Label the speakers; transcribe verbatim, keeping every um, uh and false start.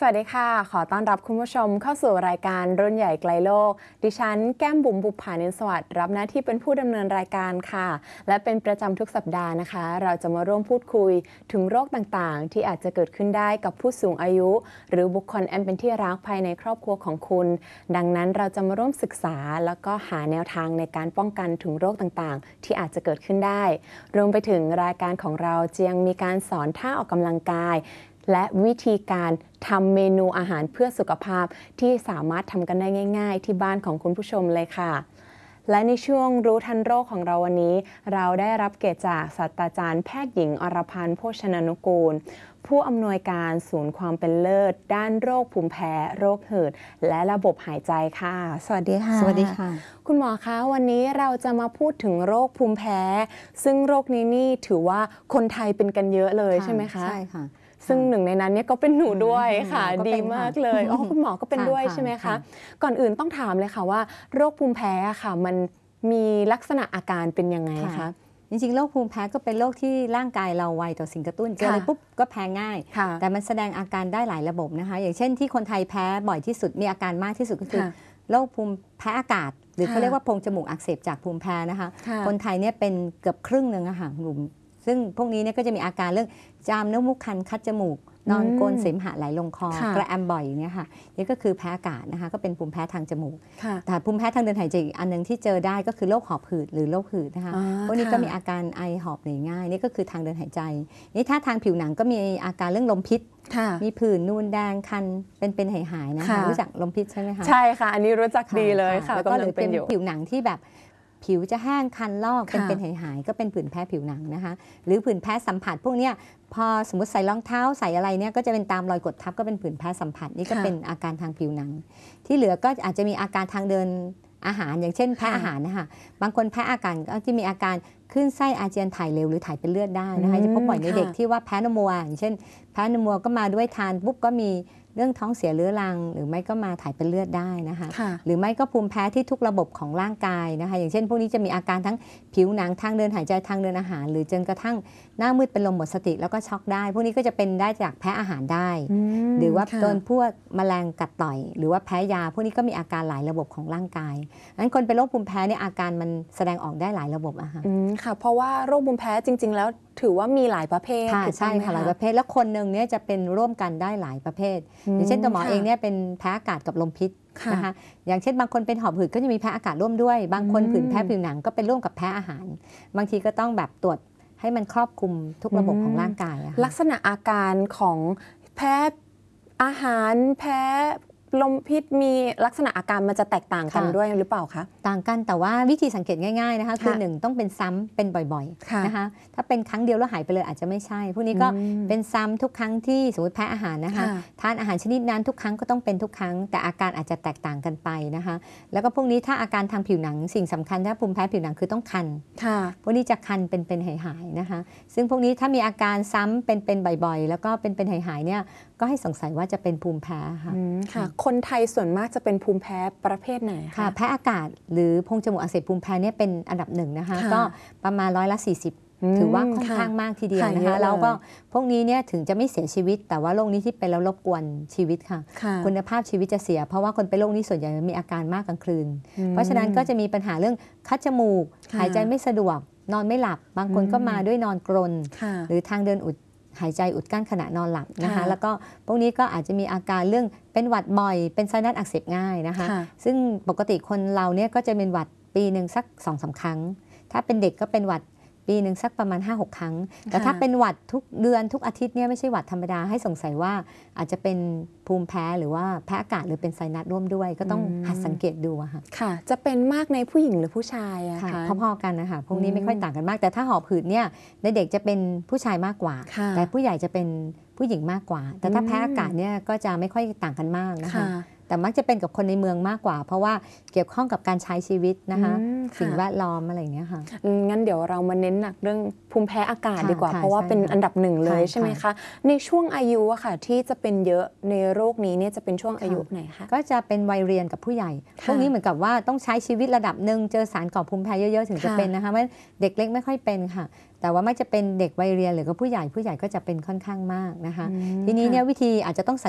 Speaker 1: วัสดีค่ะขอต้อนรับคุณผู้ชมเข้าสู่รายการรุ่นใหญ่ไกลโลกดิฉันแก้มบุ๋มบุภานินสวัสดิ์รับหน้าที่เป็นผู้ดำเนินรายการค่ะและเป็นประจำทุกสัปดาห์นะคะเราจะมาร่วมพูดคุยถึงโรคต่างๆที่อาจจะเกิดขึ้นได้กับผู้สูงอายุหรือบุคคลอันเป็นที่รักภายในครอบครัวของคุณดังนั้นเราจะมาร่วมศึกษาแล้วก็หาแนวทางในการป้องกันถึงโรคต่างๆที่อาจจะเกิดขึ้นได้รวมไปถึงรายการของเราจะยังมีการสอนท่าออกกำลังกายและวิธีการทำเมนูอาหารเพื่อสุขภาพที่สามารถทำกันได้ง่ายๆที่บ้านของคุณผู้ชมเลยค่ะและในช่วงรู้ทันโรคของเราวันนี้เราได้รับเกียรติจากศาสตราจารย์แพทย์หญิงอรพันธ์โภชนานุกูลผู้อำนวยการศูนย์ความเป็นเลิศด้านโรคภูมิแพ้โรคหืดและระบบหายใจค่ะสวัสดีค่ะ
Speaker 2: สวัสดีค่ะ
Speaker 1: คุณหมอคะวันนี้เราจะมาพูดถึงโรคภูมิแพ้ซึ่งโรคนี้นี่ถือว่าคนไทยเป็นกันเยอะเลยใช่ไหมคะ
Speaker 2: ใช่ค่ะ
Speaker 1: ซึ่งหนึ่งในนั้นเนี่ยก็เป็นหนูด้วยค่ะดีมากเลยอ๋อคุณหมอก็เป็นด้วยใช่ไหมคะก่อนอื่นต้องถามเลยค่ะว่าโรคภูมิแพ้ค่ะมันมีลักษณะอาการเป็นยังไงคะ
Speaker 2: จริงๆโรคภูมิแพ้ก็เป็นโรคที่ร่างกายเราไวต่อสิ่งกระตุ้นเจออะไรปุ๊บก็แพ้ง่ายแต่มันแสดงอาการได้หลายระบบนะคะอย่างเช่นที่คนไทยแพ้บ่อยที่สุดมีอาการมากที่สุดก็คือโรคภูมิแพ้อากาศหรือเขาเรียกว่าโพรงจมูกอักเสบจากภูมิแพ้นะคะคนไทยเนี่ยเป็นเกือบครึ่งหนึ่งอะค่ะกลุ่มซึ่งพวกนี้เนี่ยก็จะมีอาการเรื่องจามน้ำมูกคันคัดจมูกนอนโกนเสมหะไหลลงคอกระแอมบ่อยเนี่ยค่ะนี่ก็คือแพ้อากาศนะคะก็เป็นภูมิแพ้ทางจมูกแต่ภูมิแพ้ทางเดินหายใจอีกอันนึงที่เจอได้ก็คือโรคหอบหืดหรือโรคหืดนะคะพวกนี้ก็มีอาการไอหอบเหนื่อยง่ายนี่ก็คือทางเดินหายใจนี่ถ้าทางผิวหนังก็มีอาการเรื่องลมพิษมีผื่นนูนแดงคันเป็นเป็นหายหายนะคะรู้จักลมพิษใช่ไหมคะ
Speaker 1: ใช่ค่ะอันนี้รู้จักดีเลยค่ะ
Speaker 2: แล้วก็หรือเป็นผิวหนังที่แบบผิวจะแห้งคันลอกเป็นเป็นหายหายก็เป็นผื่นแพ้ผิวหนังนะคะหรือผื่นแพ้สัมผัสพวกนี้พอสมมติใส่รองเท้าใส่อะไรเนี่ยก็จะเป็นตามรอยกดทับก็เป็นผื่นแพ้สัมผัสนี่ก็เป็นอาการทางผิวหนังที่เหลือก็อาจจะมีอาการทางเดินอาหารอย่างเช่นแพ้อาหารนะคะบางคนแพ้อาการก็จะมีอาการขึ้นไส้อาเจียนถ่ายเร็วหรือถ่ายเป็นเลือดได้นะคะจะพบบ่อยในเด็กที่ว่าแพ้นมัวอย่างเช่นแพ้นมัวก็มาด้วยทานปุ๊บก็มีเรื่องท้องเสียเรื้อรังหรือไม่ก็มาถ่ายเป็นเลือดได้นะคะหรือไม่ก็ภูมิแพ้ที่ทุกระบบของร่างกายนะคะอย่างเช่นพวกนี้จะมีอาการทั้งผิวหนังทางเดินหายใจทางเดินอาหารหรือจนกระทั่งหน้ามืดเป็นลมหมดสติแล้วก็ช็อกได้พวกนี้ก็จะเป็นได้จากแพ้อาหารได้หรือว่าโดนพวกแมลงกัดต่อยหรือว่าแพ้ยาพวกนี้ก็มีอาการหลายระบบของร่างกายงั้นคนเป็นโรคภูมิแพ้เนี่ยอาการมันแสดงออกได้หลายระบบอะค่ะ
Speaker 1: ค่ะเพราะว่าโรคภูมิแพ้จริงๆแล้วถือว่ามีหลายประเภท
Speaker 2: ใช่ค่ะหลายประเภทแล้วคนหนึ่งเนี่ยจะเป็นร่วมกันได้หลายประเภทอย่างเช่นตัวหมอเองเนี่ยเป็นแพ้อากาศกับลมพิษนะคะอย่างเช่นบางคนเป็นหอบหืดก็จะมีแพ้อากาศร่วมด้วยบางคนผื่นแพ้ผิวหนังก็เป็นร่วมกับแพ้อาหารบางทีก็ต้องแบบตรวจให้มันครอบคลุมทุกระบบของร่างกาย
Speaker 1: ลักษณะอาการของแพ้อาหารแพ้ลมพิษมีลักษณะอาการมันจะแตกต่างกันด้วยหรือเปล่าคะ
Speaker 2: ต่างกันแต่ว่าวิธีสังเกตง่ายๆนะคะคือหนึ่งต้องเป็นซ้ำเป็นบ่อยๆนะคะถ้าเป็นครั้งเดียวแล้วหายไปเลยอาจจะไม่ใช่พวกนี้ก็เป็นซ้ำทุกครั้งที่สมมติแพ้อาหารนะคะทานอาหารชนิดนั้นทุกครั้งก็ต้องเป็นทุกครั้งแต่อาการอาจจะแตกต่างกันไปนะคะแล้วก็พวกนี้ถ้าอาการทางผิวหนังสิ่งสำคัญถ้าภูมิแพ้ผิวหนังคือต้องคันพวกนี้จะคันเป็นเป็นหายๆนะคะซึ่งพวกนี้ถ้ามีอาการซ้ำเป็นเป็นบ่อยๆแล้วก็เป็นเป็นหายๆเนี่ยก็ให้สงสัยว่าจะเป็นภูมิแพ้ค่ะ
Speaker 1: คนไทยส่วนมากจะเป็นภูมิแพ้ประเภทไหน
Speaker 2: คะแพ้อากาศหรือโพรงจมูกอักเสบภูมิแพ้เนี่ยเป็นอันดับหนึ่งนะคะก็ประมาณร้อยละสี่สิบถือว่าค่อนข้างมากทีเดียวนะคะแล้วก็พวกนี้เนี่ยถึงจะไม่เสียชีวิตแต่ว่าโรคนี้ที่เป็นแล้วรบกวนชีวิตค่ะคุณภาพชีวิตจะเสียเพราะว่าคนเป็นโรคนี้ส่วนใหญ่มีอาการมากกลางคืนเพราะฉะนั้นก็จะมีปัญหาเรื่องคัดจมูกหายใจไม่สะดวกนอนไม่หลับบางคนก็มาด้วยนอนกรนหรือทางเดินอุดหายใจอุดกั้นขณะนอนหลับนะคะแล้วก็พวกนี้ก็อาจจะมีอาการเรื่องเป็นหวัดบ่อยเป็นไซนัสอักเสบง่ายนะคะซึ่งปกติคนเราเนี่ยก็จะเป็นหวัดปีหนึ่งสัก สองถึงสาม ครั้งถ้าเป็นเด็กก็เป็นหวัดปีหนึ่งสักประมาณ ห้าหก ครั้งแต่ถ้าเป็นหวัดทุกเดือนทุกอาทิตย์เนี่ยไม่ใช่หวัดธรรมดาให้สงสัยว่าอาจจะเป็นภูมิแพ้หรือว่าแพ้อากาศหรือเป็นไซนัสร่วมด้วยก็ต้องหัดสังเกตดูอะค่ะ
Speaker 1: ค่ะจะเป็นมากในผู้หญิงหรือผู้ชายอะคะ
Speaker 2: พอๆกันนะคะพวกนี้ไม่ค่อยต่างกันมากแต่ถ้าหอบหืดเนี่ยในเด็กจะเป็นผู้ชายมากกว่าแต่ผู้ใหญ่จะเป็นผู้หญิงมากกว่าแต่ถ้าแพ้อากาศเนี่ยก็จะไม่ค่อยต่างกันมากนะคะแต่มักจะเป็นกับคนในเมืองมากกว่าเพราะว่าเกี่ยวข้องกับการใช้ชีวิตนะคะสิ่งแวดล้อมอะไรอย่างเงี้ยค่ะ
Speaker 1: งั้นเดี๋ยวเรามาเน้นหนักเรื่องภูมิแพ้อากาศดีกว่าเพราะว่าเป็นอันดับหนึ่งเลยใช่ไหมคะในช่วงอายุอะค่ะที่จะเป็นเยอะในโรคนี้เนี่ยจะเป็นช่วงอายุไหนคะ
Speaker 2: ก็จะเป็นวัยเรียนกับผู้ใหญ่พวกนี้เหมือนกับว่าต้องใช้ชีวิตระดับหนึ่งเจอสารก่อภูมิแพ้เยอะๆถึงจะเป็นนะคะเพราะเด็กเล็กไม่ค่อยเป็นค่ะแต่ว่าไม่จะเป็นเด็กวัยเรียนหรือกับผู้ใหญ่ผู้ใหญ่ก็จะเป็นค่อนข้างมากนะคะทีนี้เนี่ยวิธีอาจจะต้อง